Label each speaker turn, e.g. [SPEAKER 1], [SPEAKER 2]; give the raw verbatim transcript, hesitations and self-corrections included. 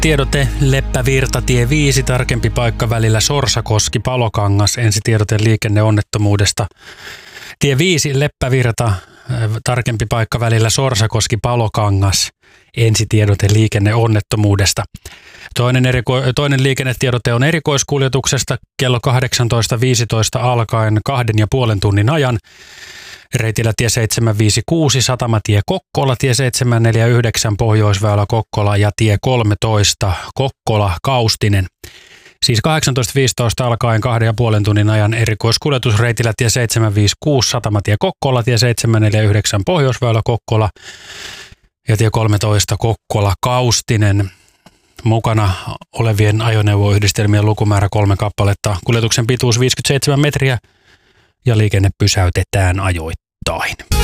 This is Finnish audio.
[SPEAKER 1] Tiedote Leppävirta tie viisi, tarkempi paikka välillä Sorsakoski Palokangas. Ensitiedote liikenneonnettomuudesta. Tie viisi Leppävirta, tarkempi paikka välillä Sorsakoski Palokangas. Ensitiedote liikenneonnettomuudesta. Toinen, eriko- toinen liikennetiedote on erikoiskuljetuksesta kello kahdeksantoista viisitoista alkaen kahden ja puolen tunnin ajan. Reitillä tie seitsemän viisi kuusi, Satamatie Kokkola, tie seitsemän neljä yhdeksän, Pohjoisväylä Kokkola ja tie kolmetoista, Kokkola Kaustinen. Siis kahdeksantoista viisitoista alkaen kahden ja puolen tunnin ajan erikoiskuljetus reitillä tie seitsemän viisi kuusi, Satamatie Kokkola, tie seitsemän neljä yhdeksän, Pohjoisväylä Kokkola ja tie kolmetoista, Kokkola Kaustinen. Mukana olevien ajoneuvoyhdistelmien lukumäärä kolme kappaletta. Kuljetuksen pituus viisikymmentäseitsemän metriä ja liikenne pysäytetään ajoittain.